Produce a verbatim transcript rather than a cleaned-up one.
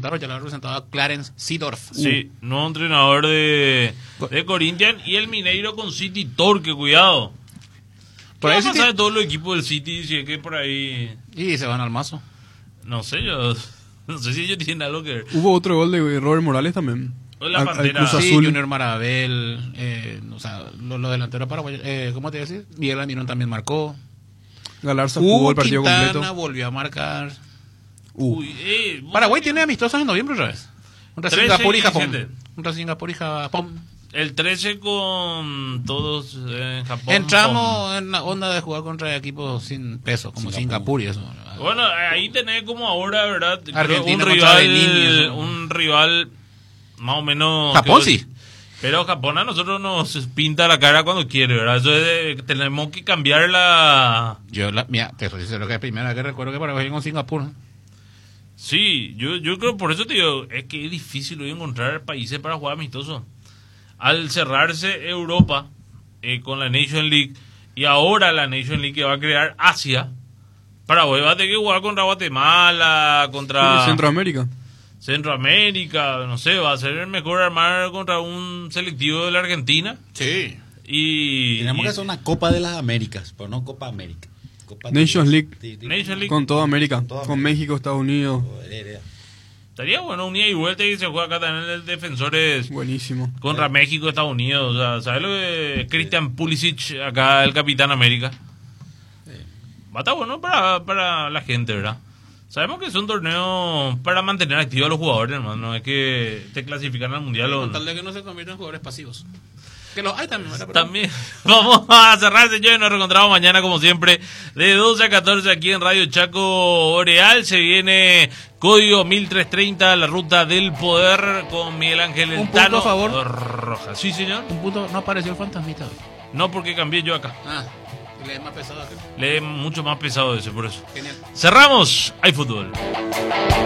presentaron, ya lo había presentado a Clarence Seedorf. Sí, uh. nuevo entrenador de, de Corinthians y el Mineiro con City Torque, cuidado. Por ahí pasa de todos los equipos del City, si es que por ahí... Y se van al mazo. No sé, yo... No sé si ellos tienen algo que ver. Hubo otro gol de Robert Morales también. La Pantera. Sí, Junior Marabel, eh, o sea, los lo delanteros paraguayos, eh, ¿cómo te voy a decir? Miguel Almirón también marcó. Galarza jugó el partido Quintana completo. Volvió a marcar. Uh. Uy, eh, Paraguay tiene amistosos en noviembre otra vez. Contra Singapur y Japón. Contra Singapur y Japón. El trece con todos en Japón. Entramos con... en la onda de jugar contra equipos sin peso, como Singapur, Singapur y eso. Bueno, ahí tenés como ahora, ¿verdad? Argentina un rival, un rival más o menos... Japón que... sí. Pero Japón a nosotros nos pinta la cara cuando quiere, ¿verdad? Eso es de, tenemos que cambiar la... Yo, la, mira, te soy sincero que es la primera que recuerdo que Paraguay con Singapur. Sí, yo, yo creo, por eso te digo, es que es difícil hoy encontrar países para jugar amistosos. Al cerrarse Europa eh, con la Nation League y ahora la Nation League que va a crear Asia, Paraguay va a tener que jugar contra Guatemala, contra... Sí, Centroamérica. Centroamérica, no sé, va a ser mejor armar contra un selectivo de la Argentina. Sí. Y... Tenemos que hacer una Copa de las Américas, pero no Copa América. Copa Nations League. De, de, Nation League. Con toda América. Con, toda con América. México, Estados Unidos. Estaría bueno un ida y vuelta y se juega acá también el Defensores. Buenísimo. Contra sí. México, Estados Unidos. O sea, ¿sabes lo que es Christian Pulisic, acá el Capitán América? Sí. Va a estar bueno para, para la gente, ¿verdad? Sabemos que es un torneo para mantener activos a los jugadores, ¿no? No es que te clasifican al mundial. Con o tal de que no se conviertan en jugadores pasivos. Que los hay también, ¿verdad? También. Vamos a cerrar, señores. Nos reencontramos mañana, como siempre, de doce a catorce aquí en Radio Chaco Boreal. Se viene Código mil trescientos treinta, la ruta del poder, con Miguel Ángel Un Tano punto a favor. Rojas. Sí, señor. Un punto, no apareció el fantasmita hoy. No, porque cambié yo acá. Ah, le es más pesado. Le es mucho más pesado ese, por eso. Genial. Cerramos. Hay fútbol.